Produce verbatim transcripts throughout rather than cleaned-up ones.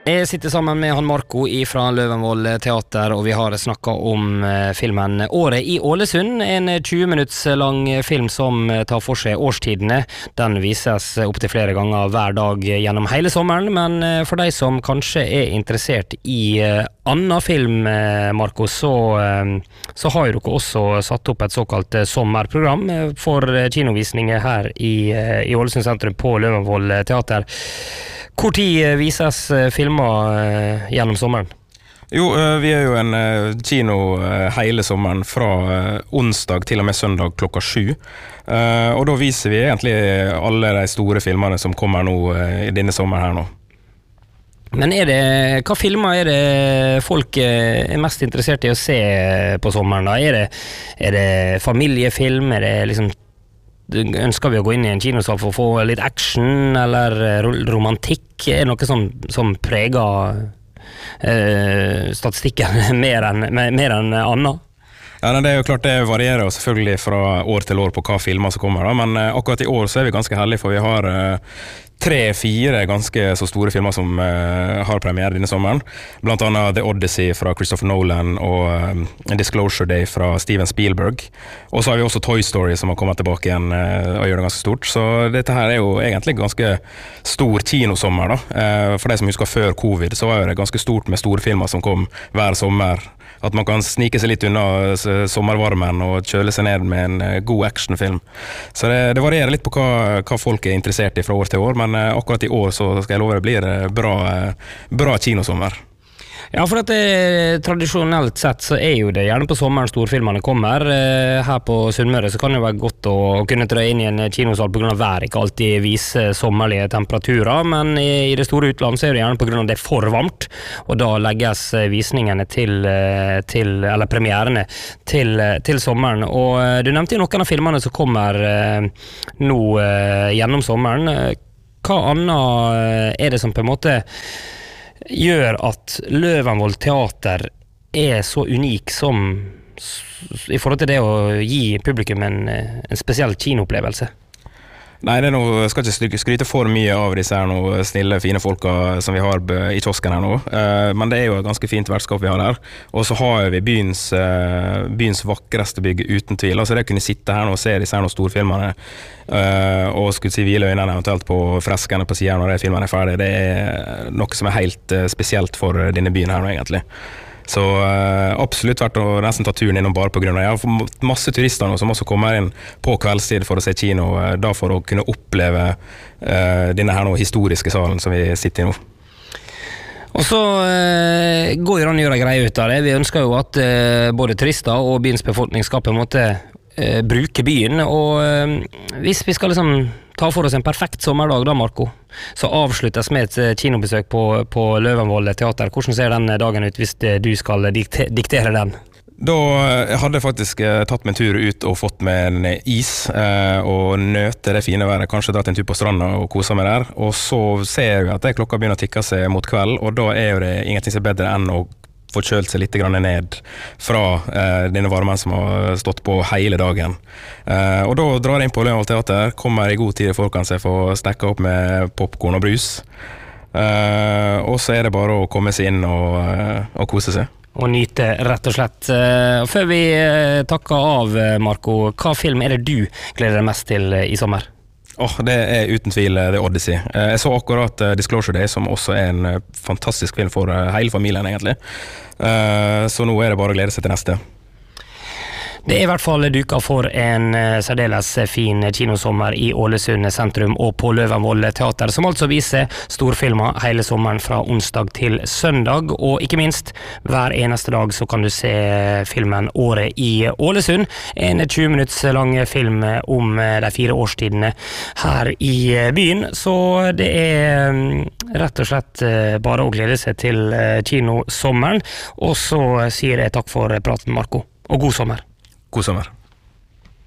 Jeg sitter sammen med han Marco fra Løvenvoll Teater, og vi har snakket om filmen Året i Ålesund, en tjue minutts lang film som tar for seg årstidene. Den vises opp til flere ganger hver dag gjennom hele sommeren, men for de som kanskje er interessert i annen film, Marco, så, så har jo dere også satt opp et såkalt sommerprogram for kinovisninger her i, i Ålesund sentrum på Løvenvoll Teater. Hvor tid vises filmer gjennom sommeren? Jo, vi er jo en kino hele sommeren fra onsdag til og med søndag klokka sju. Og da viser vi egentlig alle de store filmene som kommer nå i denne sommeren her nå. Men er det, hva filmer er det folk er mest interessert i å se på sommeren da? Er det, er det familiefilm? Er det liksom ønsker vi å gå inn i en kinosal for å få litt action eller romantikk? Er det noe som, som preger eh, statistikken mer enn, mer enn annet? Ja, det er jo klart det varierer selvfølgelig fra år til år på hva filmer som kommer da, men akkurat i år så er vi ganske heldige, for vi har tre-fire ganske så store filmer som uh, har premiere denne sommeren. Blant annet The Odyssey fra Christopher Nolan og uh, Disclosure Day fra Steven Spielberg. Og så har vi også Toy Story som har kommet tilbake igjen uh, og gjør det ganske stort. Så dette her er jo egentlig ganske stor kinosommer da. Uh, for de som husker før covid, så var det ganske stort med store filmer som kom hver sommer. At man kan snike seg litt unna sommervarmen og kjøle seg ned med en god actionfilm. Så det, det varierer litt på hva, hva folk er interessert i fra år til år, men akkurat i år så skal jeg love det blir bra, bra kinosommer. Ja, for at det, tradisjonelt sett så er jo det gjerne på sommeren storfilmene kommer. Her på Sunnmøre så kan det være godt å kunne trøye inn i en kinosal på grunn av vær, ikke alltid vise sommerlige temperaturer, men i, i det store utland så er det gjerne på grunn av det er for varmt, og da legges visningene til, til eller premierene til, til sommeren. Og du nevnte jo noen av filmene som kommer nå gjennom sommeren. Hva annet er det som på en måte gjør at Løvenvoll Teater er så unik som i forhold til det å gi publikum en, en spesiell kinoopplevelse? Nei, det er noe, jeg skal ikke skryte for mye av disse her noe snille, fine folka som vi har i kiosken her nå, uh, men det er jo et ganske fint vertskap vi har her, og så har vi byens, uh, byens vakreste bygg uten tvil, altså det å kunne sitte her nå og se disse her noen storfilmene, uh, og skulle si hvile øynene eventuelt på freskene på siden når de filmene er ferdig, det er noe som er helt uh, spesielt for denne byen her nå egentlig. Så uh, absolutt vært å nesten ta turen innom bare på grunn av. Jeg har fått masse turister nå som også kommer inn på kveldstid for å se kino, uh, da for å kunne oppleve uh, denne her nå historiske salen som vi sitter i nå. Og så uh, går jo an å gjøre greie ut av det. Vi ønsker jo at uh, både turister og byens befolkning skal på en måte uh, bruke byen, og uh, hvis vi skal liksom ta for oss en perfekt sommerdag da, Marco, så avsluttes med et kinobesøk på, på Løvenvoll Teater. Hvordan ser den dagen ut hvis du skal dikte, diktere den? Da hadde jeg faktisk tatt meg en tur ut og fått med en is eh, og nøte det fine været, kanskje dratt en tur på stranda og koset meg der, og så ser jeg at det klokka begynner å tikke seg mot kveld, og da er jo det ingenting som er bedre enn å få kjølt seg litt grann ned fra eh, denne varmen som har stått på hele dagen. Eh, og da drar jeg inn på Løvenvoll Teater, kommer i god tid folk kan se få stekke opp med popcorn og brus. Eh, og så er det bare å komme seg inn og, og kose seg. Og nyte, rett og slett. Før vi takker av, Marco, hva film er det du gleder deg mest til i sommer? Oh, det er uten tvil The Odyssey. Jeg så akkurat Disclosure Day, som også er en fantastisk film for hele familien egentlig. Så nå er det bare å glede seg til neste. Det er i hvert fall duka for en særdeles fin kinosommer i Ålesund sentrum og på Løvenvoll Teater, som altså viser storfilmer hele sommeren fra onsdag til søndag, og ikke minst hver eneste dag så kan du se filmen Året i Ålesund, en tjue minutts lang film om de fire årstidene her i byen, så det er rett og slett bare å glede seg til kinosommeren, og så sier jeg takk for praten, Marco, og god sommer. God sommer.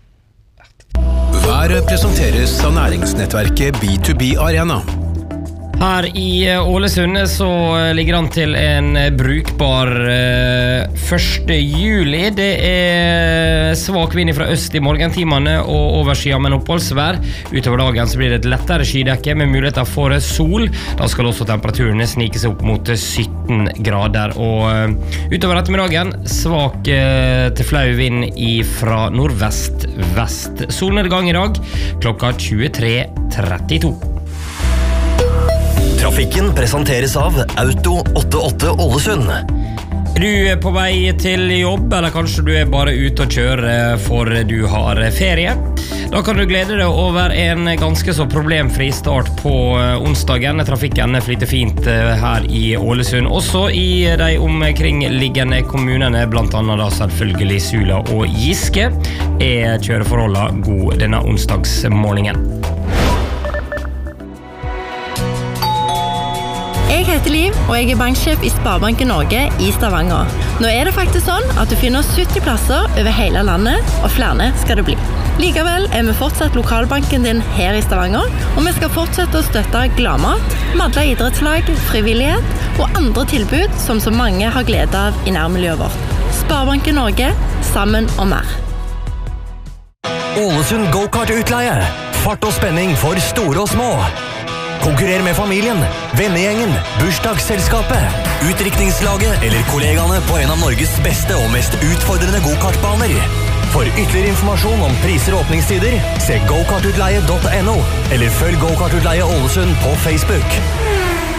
Været presenteres av næringsnettverket B to B Arena. Her i Ålesund så ligger han til en brukbar eh, første juli. Det er svak vind fra øst i morgentimene og overskyet med oppholdsvær. Utover dagen så blir det et lettere skydekke med muligheter for sol. Da skal også temperaturene snike seg opp mot sytten grader. Og uh, utover ettermiddagen svak uh, til flau vind fra nordvest-vest. Solnedgang i dag klokka tjuetre trettito. Trafikken presenteres av Auto åttiåtte Ålesund. Er du på vei til jobb, eller kanskje du er bare ute og kjører for du har ferie? Da kan du glede deg over en ganske så problemfri start på onsdagen. Trafikken flyter fint her i Ålesund, også i de omkringliggende kommunene, blant annet da selvfølgelig Sula og Giske. Er kjøreforholdene god denne onsdagsmorgenen? Jeg heter Liv, og jeg er banksjef i Sparebanken Norge i Stavanger. Nå er det faktisk sånn at du finner sytti plasser over hele landet, og flere skal det bli. Likevel er vi fortsatt lokalbanken din her i Stavanger, og vi skal fortsette å støtte gladmat, Madla idrettslag, frivillighet og andre tilbud som så mange har glede av i nærmiljøet vårt. Sparebanken Norge, sammen og mer. Ålesund Go-Kart-utleie. Fart og spenning for store og små. Konkurrer med familien, vennegjengen, bursdagsselskapet, utdrikningslaget eller kollegaene på en av Norges beste og mest utfordrende go-kartbaner. For ytterligere informasjon om priser og åpningstider, se go kartutleie punktum no eller følg Go-Kartutleie Ålesund på Facebook.